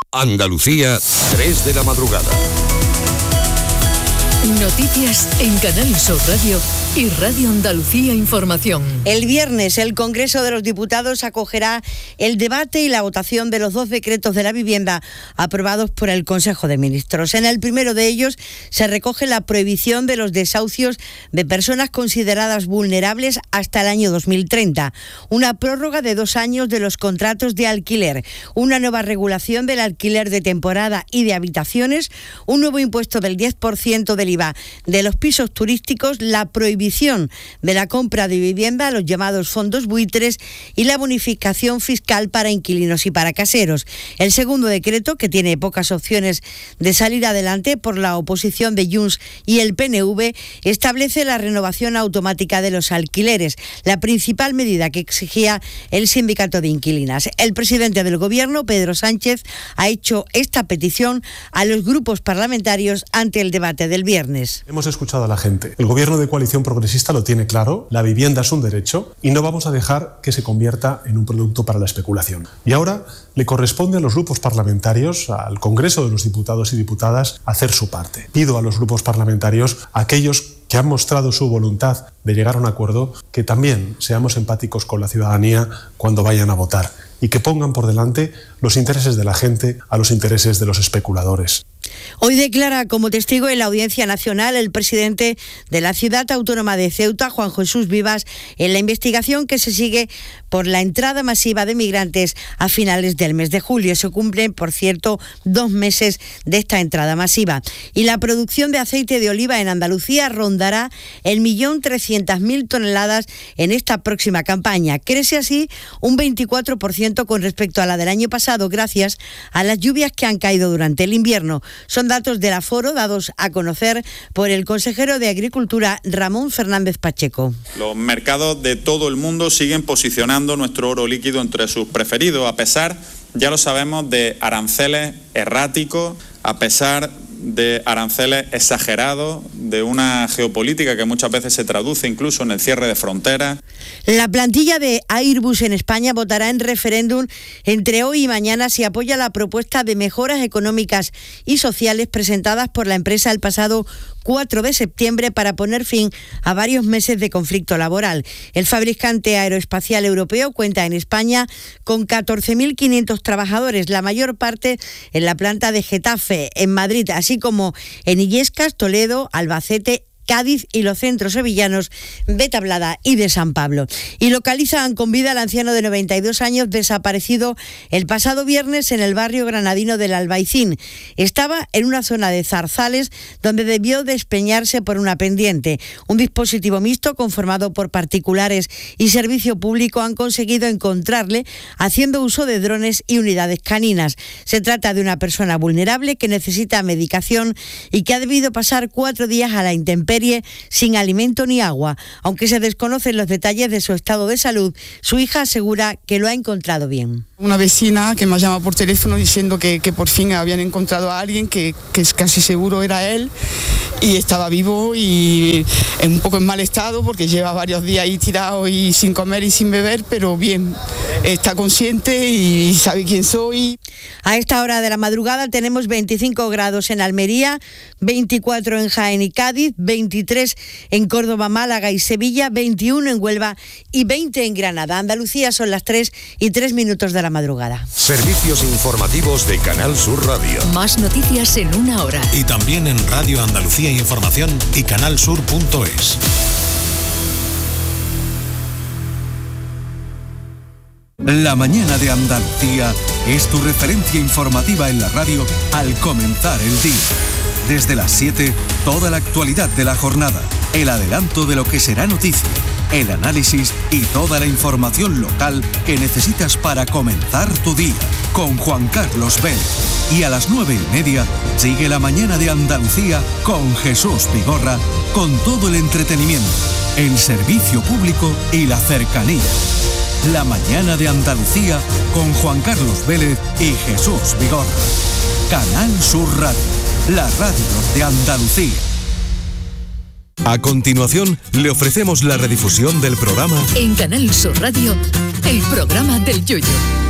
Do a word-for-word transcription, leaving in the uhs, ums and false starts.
Andalucía, tres de la madrugada. Noticias en Canal Sur Radio y Radio Andalucía Información. El viernes el Congreso de los Diputados acogerá el debate y la votación de los dos decretos de la vivienda aprobados por el Consejo de Ministros. En el primero de ellos se recoge la prohibición de los desahucios de personas consideradas vulnerables hasta el año dos mil treinta, una prórroga de dos años de los contratos de alquiler, una nueva regulación del alquiler de temporada y de habitaciones, un nuevo impuesto del diez por ciento del I V A de los pisos turísticos, la prohibición de la compra de vivienda, los llamados fondos buitres, y la bonificación fiscal para inquilinos y para caseros. El segundo decreto, que tiene pocas opciones de salir adelante por la oposición de Junts y el P N V, establece la renovación automática de los alquileres, la principal medida que exigía el sindicato de inquilinas. El presidente del Gobierno, Pedro Sánchez, ha hecho esta petición a los grupos parlamentarios ante el debate del viernes. Hemos escuchado a la gente. El Gobierno de Coalición Progresista lo tiene claro, la vivienda es un derecho y no vamos a dejar que se convierta en un producto para la especulación. Y ahora le corresponde a los grupos parlamentarios, al Congreso de los Diputados y Diputadas, hacer su parte. Pido a los grupos parlamentarios, a aquellos que han mostrado su voluntad de llegar a un acuerdo, que también seamos empáticos con la ciudadanía cuando vayan a votar y que pongan por delante los intereses de la gente a los intereses de los especuladores. Hoy declara como testigo en la Audiencia Nacional el presidente de la Ciudad Autónoma de Ceuta, Juan Jesús Vivas, en la investigación que se sigue por la entrada masiva de migrantes a finales del mes de julio. Se cumplen, por cierto, dos meses de esta entrada masiva. Y la producción de aceite de oliva en Andalucía rondará el millón trescientas mil toneladas en esta próxima campaña. Crece así un veinticuatro por ciento con respecto a la del año pasado, gracias a las lluvias que han caído durante el invierno. Son datos del aforo dados a conocer por el consejero de Agricultura, Ramón Fernández Pacheco. Los mercados de todo el mundo siguen posicionando nuestro oro líquido entre sus preferidos, a pesar, ya lo sabemos, de aranceles erráticos, a pesar de aranceles exagerados, de una geopolítica que muchas veces se traduce incluso en el cierre de fronteras. La plantilla de Airbus en España votará en referéndum entre hoy y mañana si apoya la propuesta de mejoras económicas y sociales presentadas por la empresa el pasado cuatro de septiembre para poner fin a varios meses de conflicto laboral. El fabricante aeroespacial europeo cuenta en España con catorce mil quinientos trabajadores, la mayor parte en la planta de Getafe, en Madrid, así como en Illescas, Toledo, Albacete, Cádiz y los centros sevillanos de Tablada y de San Pablo. Y localizan con vida al anciano de noventa y dos años desaparecido el pasado viernes en el barrio granadino del Albaicín. Estaba en una zona de zarzales donde debió despeñarse por una pendiente. Un dispositivo mixto conformado por particulares y servicio público han conseguido encontrarle haciendo uso de drones y unidades caninas. Se trata de una persona vulnerable que necesita medicación y que ha debido pasar cuatro días a la intemperie sin alimento ni agua. Aunque se desconocen los detalles de su estado de salud, su hija asegura que lo ha encontrado bien. Una vecina que me ha llamado por teléfono diciendo que, que por fin habían encontrado a alguien que, que casi seguro era él y estaba vivo y en un poco en mal estado porque lleva varios días ahí tirado y sin comer y sin beber, pero bien, está consciente y sabe quién soy. A esta hora de la madrugada tenemos veinticinco grados en Almería, veinticuatro en Jaén y Cádiz, veintitrés en Córdoba, Málaga y Sevilla, veintiuno en Huelva y veinte en Granada. Andalucía son las tres y tres minutos de la madrugada. Servicios informativos de Canal Sur Radio. Más noticias en una hora. Y también en Radio Andalucía Información y canalsur punto es. La mañana de Andalucía es tu referencia informativa en la radio al comenzar el día. Desde las siete, toda la actualidad de la jornada, el adelanto de lo que será noticia, el análisis y toda la información local que necesitas para comenzar tu día, con Juan Carlos Vélez. Y a las nueve y media, sigue la mañana de Andalucía con Jesús Vigorra, con todo el entretenimiento, el servicio público y la cercanía. La mañana de Andalucía con Juan Carlos Vélez y Jesús Vigorra. Canal Sur Radio, la radio de Andalucía. A continuación, le ofrecemos la redifusión del programa En Canal Sur Radio, el programa del Yoyo.